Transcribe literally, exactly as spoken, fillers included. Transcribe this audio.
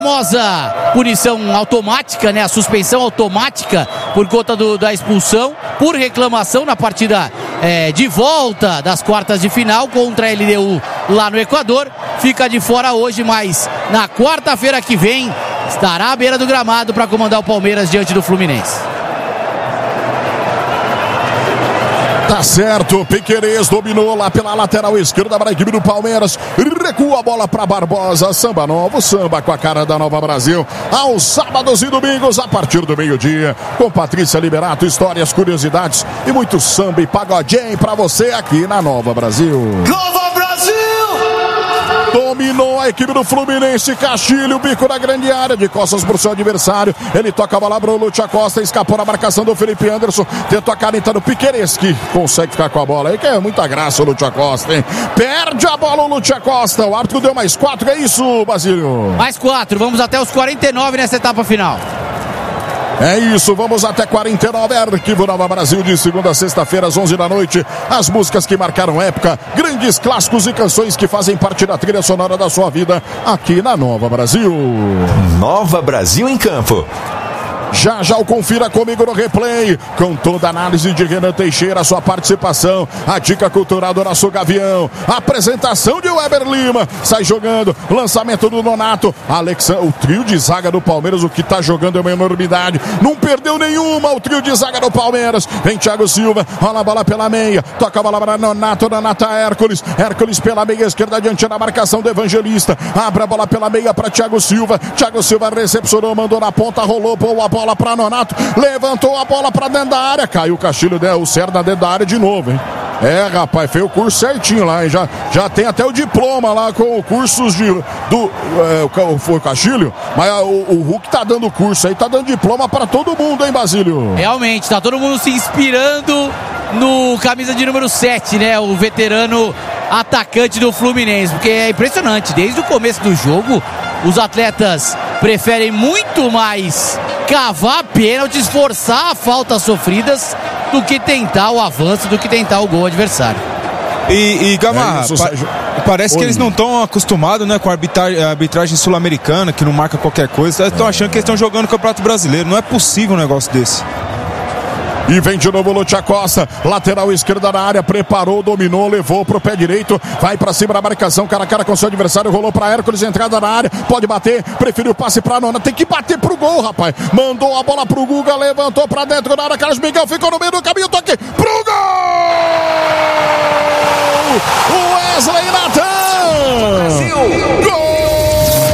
Famosa punição automática, né? A suspensão automática por conta do, da expulsão por reclamação na partida é, de volta das quartas de final contra a L D U lá no Equador. Fica de fora hoje, mas na quarta-feira que vem estará à beira do gramado para comandar o Palmeiras diante do Fluminense. Tá certo, Piquerez dominou lá pela lateral esquerda para a equipe do Palmeiras, recua a bola para Barbosa, samba novo, samba com a cara da Nova Brasil, aos sábados e domingos a partir do meio-dia, com Patrícia Liberato, histórias, curiosidades e muito samba e pagodinho para você aqui na Nova Brasil. Nova Brasil! Dominou a equipe do Fluminense, Castilho, bico na grande área, de costas pro seu adversário, ele toca a bola pro Lúcio Acosta, escapou na marcação do Felipe Anderson, tentou a caneta do Piquerez, que consegue ficar com a bola aí, que é muita graça o Lúcio Acosta, hein? Perde a bola o Lúcio Acosta, o árbitro deu mais quatro, é isso, Basílio? Mais quatro, vamos até os quarenta e nove nessa etapa final. É isso, vamos até quarenta e nove, Arquivo Nova Brasil, de segunda a sexta-feira às onze da noite, as músicas que marcaram época, grandes clássicos e canções que fazem parte da trilha sonora da sua vida, aqui na Nova Brasil. Nova Brasil em campo. Já já o confira comigo no replay, com toda a análise de Renan Teixeira, sua participação, a dica cultural do nosso Gavião, a apresentação de Weber Lima, sai jogando, lançamento do Nonato, Alexandre, o trio de zaga do Palmeiras, o que tá jogando é uma enormidade, não perdeu nenhuma, o trio de zaga do Palmeiras, vem Thiago Silva, rola a bola pela meia, toca a bola para Nonato, Nonato a Hércules, Hércules pela meia esquerda, adiante na marcação do Evangelista, abre a bola pela meia para Thiago Silva, Thiago Silva recepcionou, mandou na ponta, rolou, pô, a bola bola para Nonato, levantou a bola para dentro da área, caiu o Castilho, o Serra dentro da área de novo, hein? É, rapaz, fez o curso certinho lá, hein? Já, já tem até o diploma lá com cursos de, do, é, foi o Castilho, mas o, o Hulk tá dando curso aí, tá dando diploma para todo mundo, hein, Basílio? Realmente, tá todo mundo se inspirando no camisa de número sete, né? O veterano atacante do Fluminense, porque é impressionante, desde o começo do jogo, os atletas preferem muito mais cavar pênaltis, forçar faltas sofridas, do que tentar o avanço, do que tentar o gol adversário. E, e Gamarra, é isso, pa parece Oi. que eles não estão acostumados, né, com a arbitragem, a arbitragem sul-americana, que não marca qualquer coisa. Estão achando que eles estão jogando o Campeonato Brasileiro. Não é possível um negócio desse. E vem de novo o Lúcio Costa, lateral esquerda na área, preparou, dominou, levou pro pé direito, vai pra cima da marcação, cara a cara com seu adversário, rolou pra Hércules, entrada na área, pode bater, preferiu o passe pra Nona, tem que bater pro gol, rapaz, mandou a bola pro Guga, levantou pra dentro da área, Carlos Miguel ficou no meio do caminho, toque pro gol! Wesley Natan! Gol!